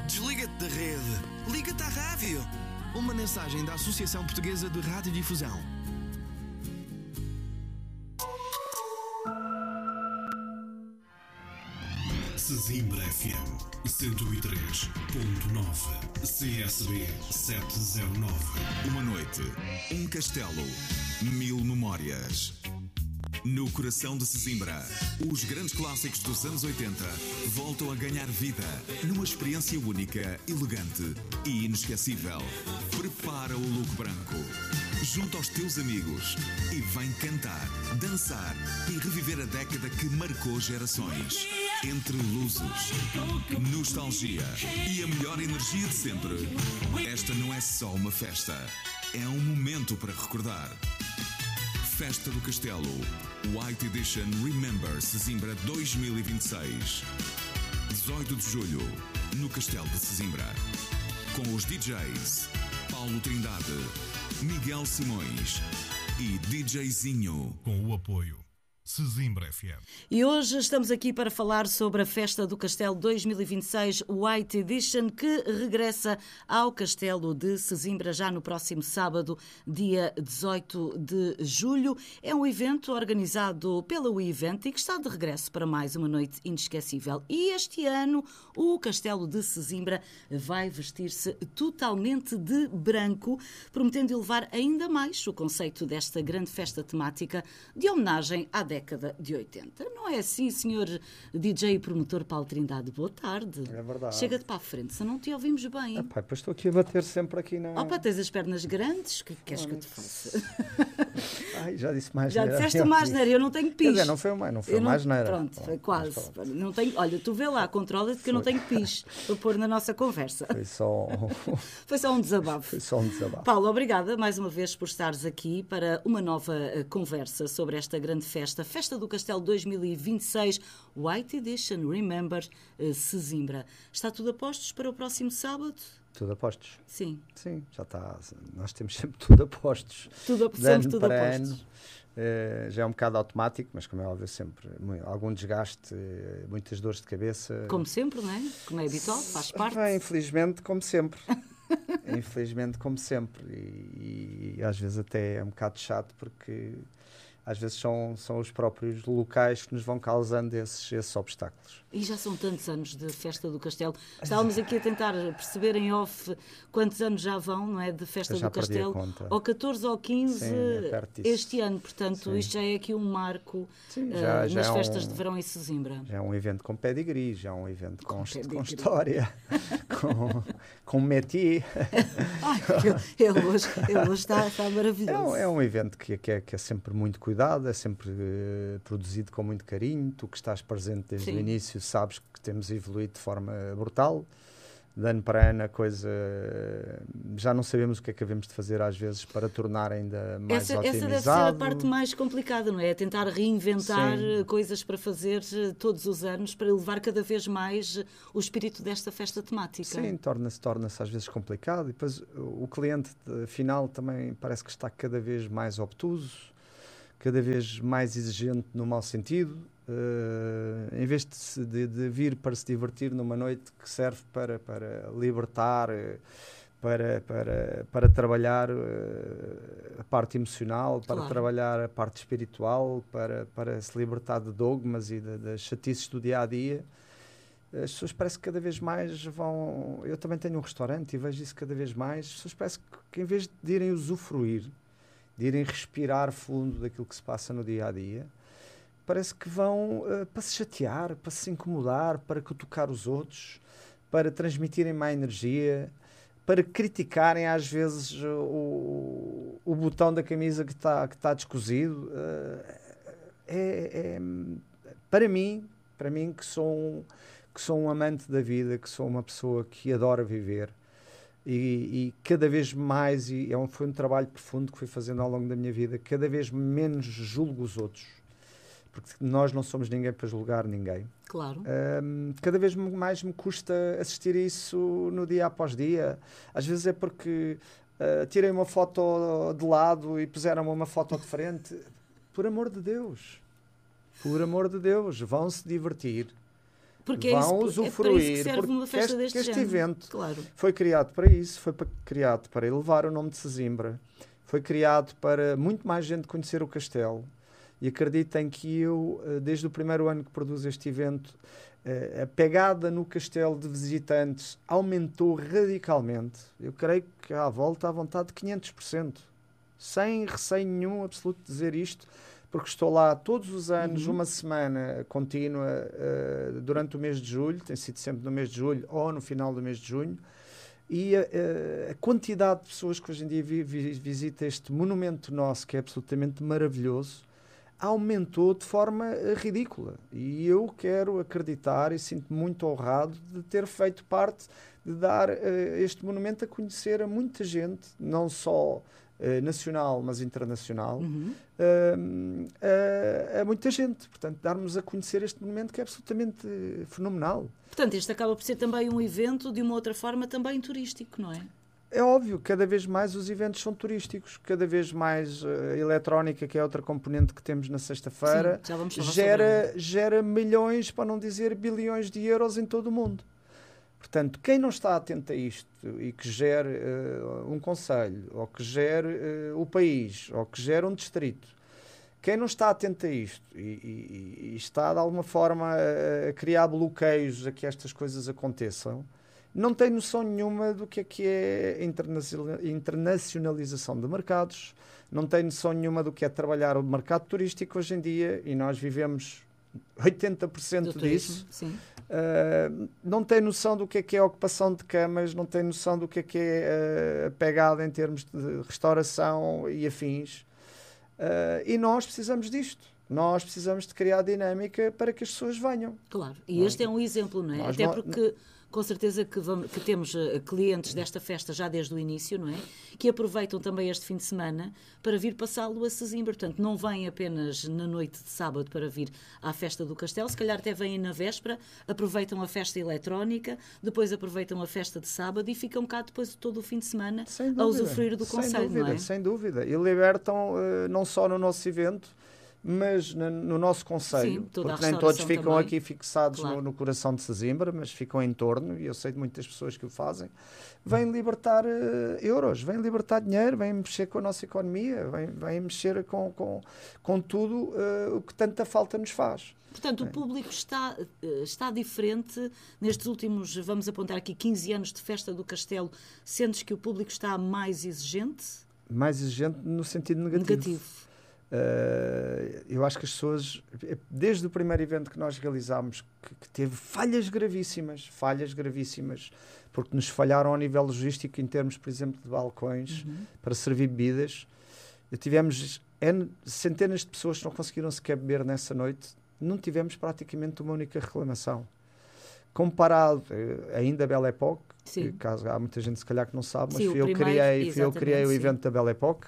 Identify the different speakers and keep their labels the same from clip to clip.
Speaker 1: Desliga-te da rede. Liga-te à rádio. Uma mensagem da Associação Portuguesa de Radiodifusão.
Speaker 2: Sesimbra FM 103.9 CSB 709.
Speaker 3: Uma noite, um castelo, 1000 memórias. No coração de Sesimbra, os grandes clássicos dos anos 80 voltam a ganhar vida numa experiência única, elegante e inesquecível. Prepara o look branco, junta aos teus amigos e vem cantar, dançar e reviver a década que marcou gerações. Entre luzes, nostalgia e a melhor energia de sempre, esta não é só uma festa, é um momento para recordar. Festa do Castelo, White Edition Remember Sesimbra 2026. 18 de julho, no Castelo de Sesimbra. Com os DJs Paulo Trindade, Miguel Simões e DJzinho.
Speaker 2: Com o apoio Sesimbra FM.
Speaker 4: E hoje estamos aqui para falar sobre a Festa do Castelo 2026 White Edition, que regressa ao Castelo de Sesimbra já no próximo sábado, dia 18 de julho. É um evento organizado pela WeEvent e que está de regresso para mais uma noite inesquecível. E este ano o Castelo de Sesimbra vai vestir-se totalmente de branco, prometendo elevar ainda mais o conceito desta grande festa temática de homenagem à década de 80. Não é assim, senhor DJ e promotor Paulo Trindade? Boa tarde.
Speaker 5: É verdade.
Speaker 4: Chega-te para a frente, se não te ouvimos bem.
Speaker 5: Pai, pois estou aqui a bater sempre aqui na...
Speaker 4: Opa, tens as pernas grandes, o que queres que eu te faça?
Speaker 5: Ai, já disse mais
Speaker 4: Já
Speaker 5: neira.
Speaker 4: disseste uma asneira, eu não tenho pis.
Speaker 5: Quer dizer, não foi uma asneira.
Speaker 4: Pronto, foi quase. Não tenho, olha, tu vê lá, controla-te que eu não tenho pis para pôr na nossa conversa.
Speaker 5: Foi só
Speaker 4: um desabafo.
Speaker 5: Foi só um desabafo.
Speaker 4: Paulo, obrigada mais uma vez por estares aqui para uma nova conversa sobre esta grande festa. Festa do Castelo 2026, White Edition Remember Sesimbra. Está tudo a postos para o próximo sábado?
Speaker 5: Tudo a postos?
Speaker 4: Sim.
Speaker 5: Sim, já está. Nós temos sempre tudo a postos.
Speaker 4: Sempre tudo a postos.
Speaker 5: Já é um bocado automático, mas como é óbvio, sempre algum desgaste, muitas dores de cabeça.
Speaker 4: Como sempre, não é? Como é habitual, faz parte.
Speaker 5: Infelizmente, como sempre. Infelizmente, como sempre. E às vezes até é um bocado chato, porque às vezes são os próprios locais que nos vão causando esses obstáculos.
Speaker 4: E já são tantos anos de Festa do Castelo. Estávamos aqui a tentar perceber em off quantos anos já vão, não é, de Festa do Castelo.
Speaker 5: Ou
Speaker 4: 14 ou 15
Speaker 5: Sim, é
Speaker 4: este ano. Portanto,
Speaker 5: sim.
Speaker 4: Isto já é aqui um marco
Speaker 5: já
Speaker 4: nas festas de verão em Sesimbra.
Speaker 5: Já é um evento com pedigree, já é um evento com história, com métier.
Speaker 4: Ele hoje está maravilhoso.
Speaker 5: É um evento que é sempre muito cuidado, é sempre produzido com muito carinho. Tu que estás presente desde o início sabes que temos evoluído de forma brutal. De ano para ano a coisa... Já não sabemos o que é que havemos de fazer às vezes para tornar ainda mais otimizado.
Speaker 4: Essa deve ser a parte mais complicada, não é? É tentar reinventar coisas para fazer todos os anos, para elevar cada vez mais o espírito desta festa temática.
Speaker 5: Sim, torna-se às vezes complicado. E depois o cliente final também parece que está cada vez mais obtuso, cada vez mais exigente no mau sentido. Em vez de vir para se divertir numa noite que serve para libertar, para trabalhar a parte emocional, para trabalhar a parte espiritual, para se libertar de dogmas e das chatices do dia-a-dia. As pessoas parece que cada vez mais vão... Eu também tenho um restaurante e vejo isso cada vez mais. As pessoas parece que em vez de irem usufruir, de irem respirar fundo daquilo que se passa no dia-a-dia, parece que vão para se chatear, para se incomodar, para cutucar os outros, para transmitirem má energia, para criticarem às vezes o botão da camisa que está descosido. Para mim que sou um amante da vida, que sou uma pessoa que adora viver, e cada vez mais, foi um trabalho profundo que fui fazendo ao longo da minha vida, cada vez menos julgo os outros, porque nós não somos ninguém para julgar ninguém.
Speaker 4: Claro.
Speaker 5: Cada vez mais me custa assistir a isso no dia após dia. Às vezes é porque tirei uma foto de lado e puseram uma foto de frente. Por amor de Deus, vão-se divertir,
Speaker 4: Porque
Speaker 5: vão
Speaker 4: é
Speaker 5: usufruir.
Speaker 4: para isso que serve uma festa deste
Speaker 5: este
Speaker 4: género.
Speaker 5: evento
Speaker 4: Claro.
Speaker 5: foi criado para isso, criado para elevar o nome de Sesimbra, foi criado para muito mais gente conhecer o castelo. E acreditem que eu, desde o primeiro ano que produzo este evento, a pegada no castelo de visitantes aumentou radicalmente. Eu creio que à vontade de 500%. Sem receio nenhum absoluto de dizer isto, porque estou lá todos os anos, uma semana contínua, durante o mês de julho, tem sido sempre no mês de julho ou no final do mês de junho, e a quantidade de pessoas que hoje em dia visita este monumento nosso, que é absolutamente maravilhoso, aumentou de forma ridícula. E eu quero acreditar e sinto-me muito honrado de ter feito parte de dar este monumento a conhecer a muita gente, não só nacional, mas internacional, a muita gente. Portanto, darmos a conhecer este monumento que é absolutamente fenomenal.
Speaker 4: Portanto, este acaba por ser também um evento, de uma outra forma, também turístico, não é?
Speaker 5: É óbvio, cada vez mais os eventos são turísticos, cada vez mais a eletrónica, que é outra componente que temos na sexta-feira, gera milhões, para não dizer bilhões de euros em todo o mundo. Portanto, quem não está atento a isto e que gere um concelho, ou que gere o país, ou que gere um distrito, quem não está atento a isto e está de alguma forma a criar bloqueios a que estas coisas aconteçam, não tem noção nenhuma do que é internacionalização de mercados, não tem noção nenhuma do que é trabalhar o mercado turístico hoje em dia, e nós vivemos 80% disso.
Speaker 4: Sim.
Speaker 5: Não tem noção do que é a ocupação de camas, não tem noção do que é a pegada em termos de restauração e afins. E nós precisamos disto. Nós precisamos de criar dinâmica para que as pessoas venham.
Speaker 4: Claro, e este é um exemplo, não é? Até porque com certeza que temos clientes desta festa já desde o início, não é? Que aproveitam também este fim de semana para vir passá-lo a Sesimbra. Portanto, não vêm apenas na noite de sábado para vir à festa do castelo, se calhar até vêm na véspera, aproveitam a festa eletrónica, depois aproveitam a festa de sábado e ficam cá depois todo o fim de semana a usufruir do concelho, não é?
Speaker 5: Sem dúvida. E libertam não só no nosso evento, mas no nosso concelho, porque nem todos ficam também aqui fixados, claro, no coração de Sesimbra, mas ficam em torno, e eu sei de muitas pessoas que o fazem, vêm libertar euros, vêm libertar dinheiro, vêm mexer com a nossa economia, vêm mexer com tudo o que tanta falta nos faz.
Speaker 4: Portanto, o público está diferente nestes últimos, vamos apontar aqui, 15 anos de festa do castelo. Sentes que o público está mais exigente?
Speaker 5: Mais exigente no sentido negativo. Eu acho que as pessoas, desde o primeiro evento que nós realizámos, que teve falhas gravíssimas, porque nos falharam ao nível logístico em termos, por exemplo, de balcões para servir bebidas. Tivemos centenas de pessoas que não conseguiram sequer beber nessa noite. Não tivemos praticamente uma única reclamação. Comparado ainda a Belle Époque, que, caso há muita gente se calhar que não sabe, mas fui eu que criei o evento da Belle Époque.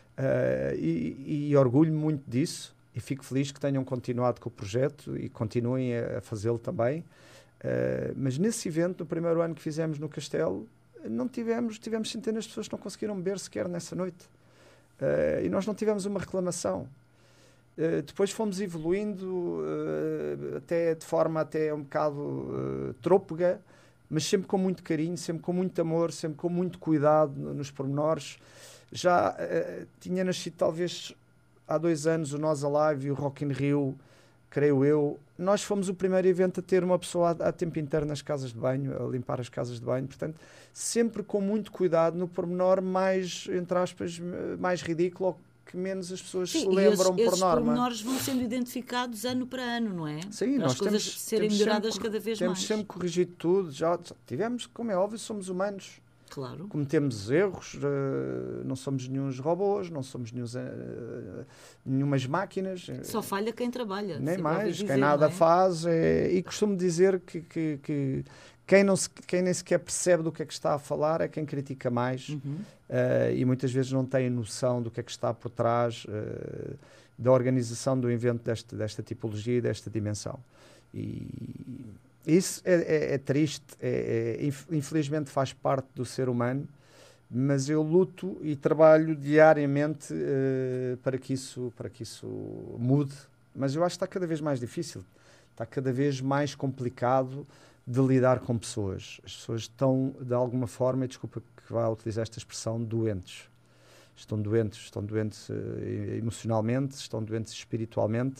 Speaker 5: E orgulho muito disso e fico feliz que tenham continuado com o projeto e continuem a fazê-lo também, mas nesse evento, no primeiro ano que fizemos no Castelo, tivemos centenas de pessoas que não conseguiram beber sequer nessa noite, e nós não tivemos uma reclamação. Depois fomos evoluindo até de forma até um bocado trôpega, mas sempre com muito carinho, sempre com muito amor, sempre com muito cuidado nos pormenores. Já tinha nascido talvez há 2 anos o Nós Alive e o Rock in Rio, creio eu. Nós fomos o primeiro evento a ter uma pessoa a tempo inteiro nas casas de banho, a limpar as casas de banho, portanto, sempre com muito cuidado no pormenor mais, entre aspas, mais ridículo, ou que menos as pessoas se lembram por norma. Esses
Speaker 4: pormenores vão sendo identificados ano para ano, não é?
Speaker 5: Sim,
Speaker 4: para
Speaker 5: nós
Speaker 4: as coisas serem melhoradas cada vez mais.
Speaker 5: Temos sempre corrigido tudo, já tivemos, como é óbvio, somos humanos.
Speaker 4: Claro.
Speaker 5: Cometemos erros, não somos nenhuns robôs, não somos nenhumas máquinas.
Speaker 4: Só falha quem trabalha.
Speaker 5: Nem mais, quem nada faz. E costumo dizer que quem nem sequer percebe do que é que está a falar é quem critica mais, e muitas vezes não tem noção do que é que está por trás da organização do evento desta tipologia e desta dimensão. E isso é triste, infelizmente faz parte do ser humano, mas eu luto e trabalho diariamente para que isso mude. Mas eu acho que está cada vez mais difícil. Está cada vez mais complicado de lidar com pessoas. As pessoas estão, de alguma forma, e desculpa que vá utilizar esta expressão, doentes. Estão doentes emocionalmente, estão doentes espiritualmente.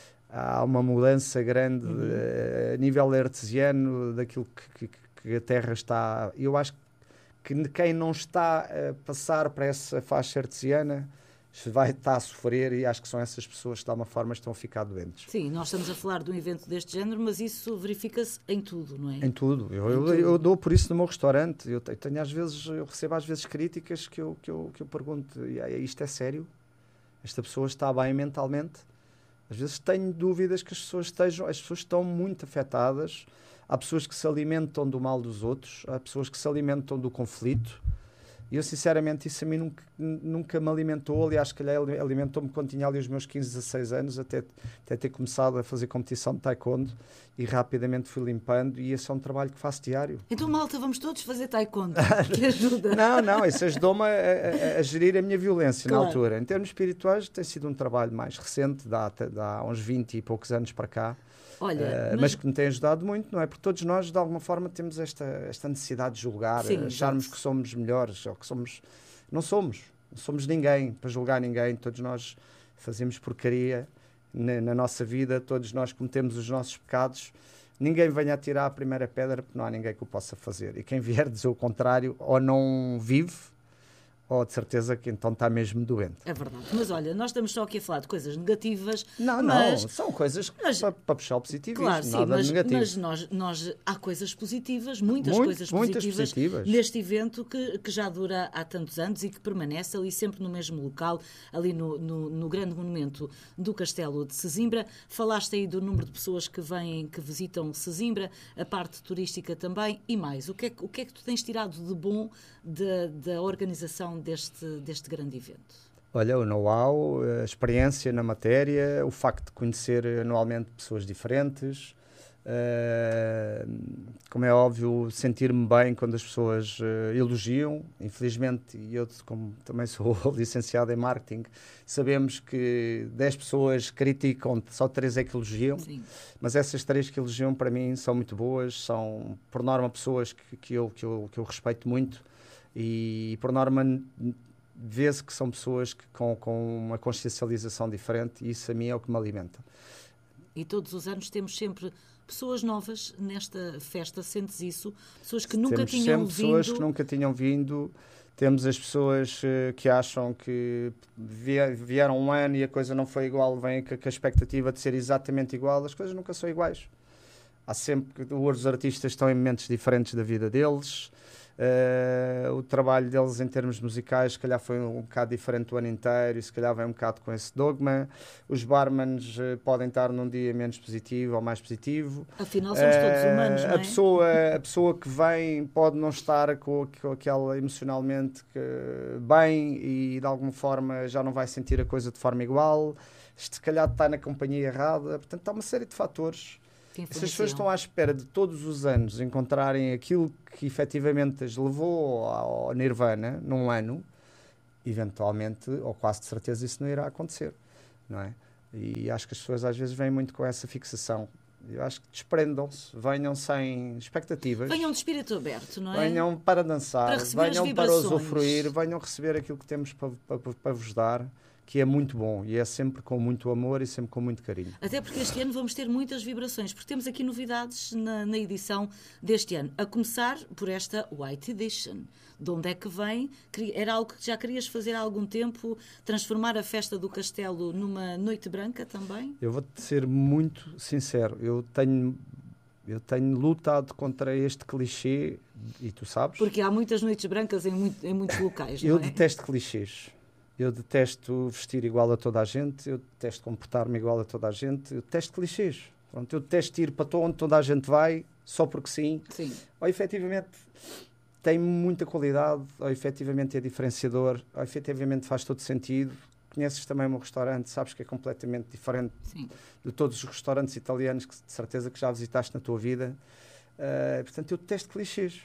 Speaker 5: Há uma mudança grande a nível artesiano daquilo que a Terra está... Eu acho que quem não está a passar para essa faixa artesiana vai estar a sofrer, e acho que são essas pessoas que de alguma forma estão a ficar doentes.
Speaker 4: Sim, nós estamos a falar de um evento deste género, mas isso verifica-se em tudo, não é?
Speaker 5: Em tudo. Eu dou por isso no meu restaurante. Eu recebo às vezes críticas que eu pergunto, isto é sério? Esta pessoa está bem mentalmente? Às vezes tenho dúvidas que as pessoas estão muito afetadas. Há pessoas que se alimentam do mal dos outros, há pessoas que se alimentam do conflito. E eu, sinceramente, isso a mim nunca me alimentou. Aliás, se calhar alimentou-me quando tinha ali os meus 15, 16 anos, até ter começado a fazer competição de taekwondo, e rapidamente fui limpando, e esse é um trabalho que faço diário.
Speaker 4: Então, malta, vamos todos fazer taekwondo, que ajuda.
Speaker 5: Não, isso ajudou-me a gerir a minha violência, claro, na altura. Em termos espirituais, tem sido um trabalho mais recente, há uns 20 e poucos anos para cá.
Speaker 4: Olha,
Speaker 5: mas que me tem ajudado muito, não é? Porque todos nós, de alguma forma, temos esta necessidade de julgar,
Speaker 4: sim,
Speaker 5: acharmos que somos melhores, ou que somos... Não somos ninguém para julgar ninguém. Todos nós fazemos porcaria na nossa vida, todos nós cometemos os nossos pecados. Ninguém venha a tirar a primeira pedra, porque não há ninguém que o possa fazer. E quem vier dizer o contrário, ou não vive, ou de certeza que então está mesmo doente.
Speaker 4: É verdade. Mas olha, nós estamos só aqui a falar de coisas negativas.
Speaker 5: Não, são coisas para puxar o positivismo,
Speaker 4: claro, sim,
Speaker 5: nada de negativo.
Speaker 4: Mas nós há coisas positivas, muitas coisas positivas neste evento que já dura há tantos anos e que permanece ali sempre no mesmo local, ali no grande monumento do Castelo de Sesimbra. Falaste aí do número de pessoas que visitam Sesimbra, a parte turística também, e mais. O que é que tu tens tirado de bom da organização deste grande evento?
Speaker 5: Olha, o know-how, a experiência na matéria, o facto de conhecer anualmente pessoas diferentes, como é óbvio, sentir-me bem quando as pessoas elogiam. Infelizmente, e eu, como também sou licenciado em marketing, sabemos que 10 pessoas criticam, só 3 é que elogiam.
Speaker 4: Sim.
Speaker 5: Mas essas 3 que elogiam, para mim, são muito boas, são, por norma, pessoas que eu respeito muito. E, por norma, vê-se que são pessoas com uma consciencialização diferente, e isso a mim é o que me alimenta.
Speaker 4: E todos os anos temos sempre pessoas novas nesta festa, sentes isso? Pessoas que nunca tinham vindo.
Speaker 5: Pessoas que nunca tinham vindo. Temos as pessoas que acham que vieram um ano e a coisa não foi igual, vêm com a expectativa de ser exatamente igual. As coisas nunca são iguais. Há sempre... Os artistas estão em momentos diferentes da vida deles. O trabalho deles em termos musicais se calhar foi um bocado diferente o ano inteiro, e se calhar vem um bocado com esse dogma. Os barmans podem estar num dia menos positivo ou mais positivo.
Speaker 4: Afinal somos todos humanos, não é?
Speaker 5: A pessoa que vem pode não estar com aquela emocionalmente bem, e de alguma forma já não vai sentir a coisa de forma igual. Se calhar está na companhia errada. Portanto, há uma série de fatores. Se as pessoas estão à espera de todos os anos encontrarem aquilo que efetivamente as levou ao Nirvana num ano, eventualmente, ou quase de certeza, isso não irá acontecer, não é? E acho que as pessoas às vezes vêm muito com essa fixação. Eu acho que desprendam-se, venham sem expectativas.
Speaker 4: Venham de espírito aberto, não é?
Speaker 5: Venham para dançar, venham para usufruir, venham receber aquilo que temos para vos dar, que é muito bom, e é sempre com muito amor e sempre com muito carinho.
Speaker 4: Até porque este ano vamos ter muitas vibrações, porque temos aqui novidades na edição deste ano, a começar por esta White Edition. De onde é que vem? Era algo que já querias fazer há algum tempo, transformar a festa do Castelo numa noite branca também?
Speaker 5: Eu vou-te ser muito sincero, eu tenho lutado contra este clichê, e tu sabes...
Speaker 4: Porque há muitas noites brancas em muitos locais, não é?
Speaker 5: Eu detesto clichês. Eu detesto vestir igual a toda a gente, eu detesto comportar-me igual a toda a gente, eu detesto clichês. Pronto, eu detesto ir para onde toda a gente vai, só porque sim.
Speaker 4: Sim.
Speaker 5: Ou efetivamente tem muita qualidade, ou efetivamente é diferenciador, ou efetivamente faz todo sentido. Conheces também o meu restaurante, sabes que é completamente diferente, sim, de todos os restaurantes italianos que de certeza que já visitaste na tua vida. Portanto, eu detesto clichês.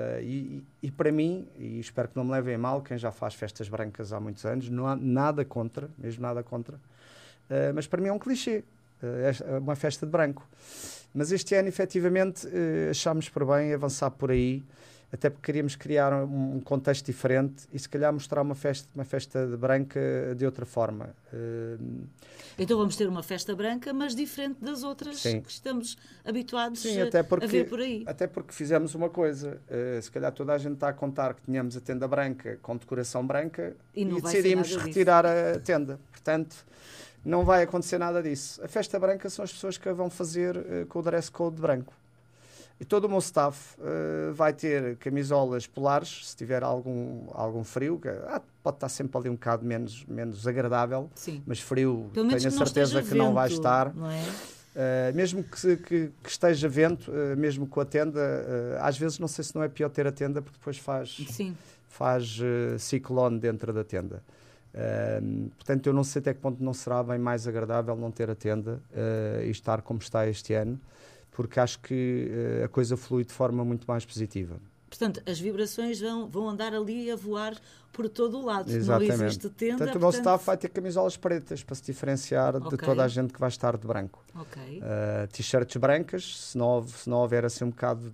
Speaker 5: E para mim, e espero que não me levem a mal, quem já faz festas brancas há muitos anos, não há nada contra, mesmo nada contra, mas para mim é um clichê. uma festa de branco. Mas este ano, efetivamente, achámos por bem avançar por aí, até porque queríamos criar um contexto diferente e se calhar mostrar uma festa de branca de outra forma.
Speaker 4: Então vamos ter uma festa branca, mas diferente das outras
Speaker 5: Sim.
Speaker 4: que estamos habituados
Speaker 5: a
Speaker 4: ver por aí.
Speaker 5: Até porque fizemos uma coisa, se calhar toda a gente está a contar que tínhamos a tenda branca com decoração branca e decidimos retirar a tenda. Portanto, não vai acontecer nada disso. A festa branca são as pessoas que a vão fazer com o dress code branco. E todo o meu staff vai ter camisolas polares, se tiver algum frio, que, pode estar sempre ali um bocado menos agradável,
Speaker 4: Sim.
Speaker 5: mas frio,
Speaker 4: tenho a
Speaker 5: certeza que não vai estar.
Speaker 4: Não é?
Speaker 5: Mesmo que esteja vento, mesmo com a tenda, às vezes não sei se não é pior ter a tenda, porque depois faz ciclone dentro da tenda. Portanto, eu não sei até que ponto não será bem mais agradável não ter a tenda e estar como está este ano, porque acho que a coisa flui de forma muito mais positiva.
Speaker 4: Portanto, as vibrações vão andar ali a voar por todo o lado.
Speaker 5: Exatamente.
Speaker 4: Não existe tenda.
Speaker 5: Portanto, o nosso staff vai ter camisolas pretas para se diferenciar de toda a gente que vai estar de branco.
Speaker 4: Okay.
Speaker 5: T-shirts brancas, se não houver assim um bocado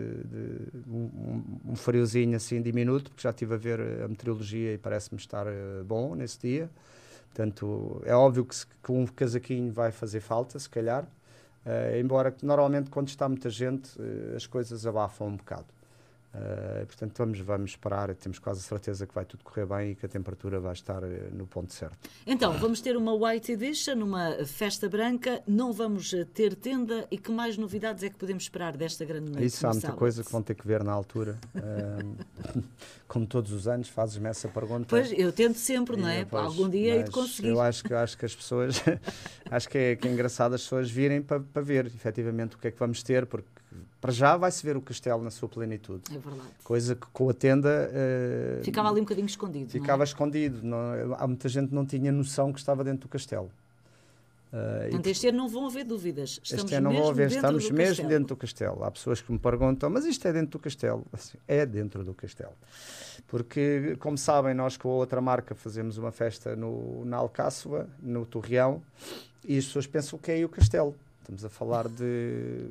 Speaker 5: um friozinho assim diminuto, porque já estive a ver a meteorologia e parece-me estar bom nesse dia. Portanto, é óbvio que um casaquinho vai fazer falta, se calhar. Embora que normalmente quando está muita gente as coisas abafam um bocado. Portanto, vamos esperar, temos quase a certeza que vai tudo correr bem e que a temperatura vai estar no ponto certo.
Speaker 4: Então, vamos ter uma White Edition, uma festa branca, não vamos ter tenda e que mais novidades é que podemos esperar desta grande noite?
Speaker 5: Isso há muita coisa que vão ter que ver na altura. Como todos os anos, fazes-me essa pergunta.
Speaker 4: Pois, eu tento sempre, não é? Algum dia hei de conseguir.
Speaker 5: Eu acho que as pessoas, acho que é engraçado as pessoas virem para ver efetivamente o que é que vamos ter, porque para já vai-se ver o castelo na sua plenitude.
Speaker 4: É verdade.
Speaker 5: Coisa que com a tenda...
Speaker 4: ficava ali um bocadinho escondido,
Speaker 5: Ficava
Speaker 4: não é?
Speaker 5: escondido. Há muita gente que não tinha noção que estava dentro do castelo.
Speaker 4: Portanto, este ano não vão haver dúvidas.
Speaker 5: Este ano não vão haver, estamos mesmo dentro do castelo. Há pessoas que me perguntam, mas isto é dentro do castelo? Assim, é dentro do castelo. Porque, como sabem, nós com a outra marca fazemos uma festa na Alcáçova, no Torreão, e as pessoas pensam que é aí o castelo. Estamos a falar de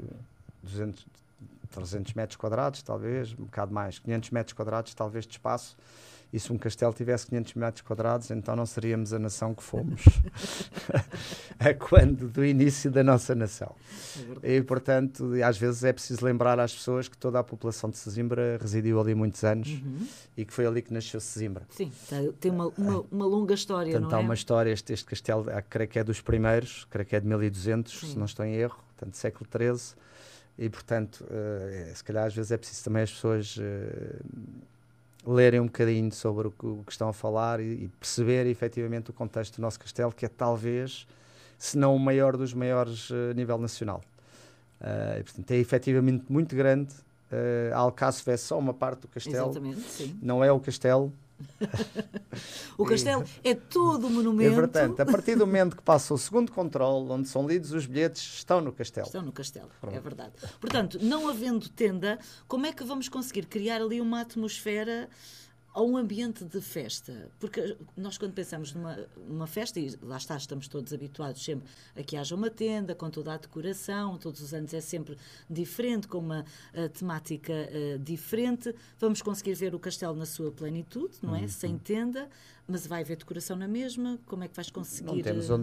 Speaker 5: 300 metros quadrados, talvez, um bocado mais, 500 metros quadrados, talvez, de espaço. E se um castelo tivesse 500 metros quadrados, então não seríamos a nação que fomos do início da nossa nação. E, portanto, às vezes é preciso lembrar às pessoas que toda a população de Sesimbra residiu ali muitos anos e que foi ali que nasceu Sesimbra.
Speaker 4: Sim, tem uma longa história,
Speaker 5: portanto,
Speaker 4: não é?
Speaker 5: há uma história, este castelo, creio que é dos primeiros, creio que é de 1200, se não estou em erro, portanto, século XIII. E, portanto, se calhar às vezes é preciso também as pessoas lerem um bocadinho sobre o que estão a falar e perceber efetivamente o contexto do nosso castelo, que é talvez, se não o maior dos maiores a nível nacional. E, portanto, é efetivamente muito grande. A Alcáçova é só uma parte do castelo.
Speaker 4: Exatamente, sim.
Speaker 5: Não é o castelo.
Speaker 4: O castelo é todo o monumento.
Speaker 5: E, portanto, a partir do momento que passa o segundo controle, onde são lidos os bilhetes, estão no castelo.
Speaker 4: Estão no castelo, é verdade. Portanto, não havendo tenda, como é que vamos conseguir criar ali uma atmosfera ou um ambiente de festa? Porque nós, quando pensamos numa festa, e lá está, estamos todos habituados sempre a que haja uma tenda, com toda a decoração, todos os anos é sempre diferente, com uma temática diferente. Vamos conseguir ver o castelo na sua plenitude, não é? Sem tenda, mas vai haver decoração na mesma? Como é que vais conseguir?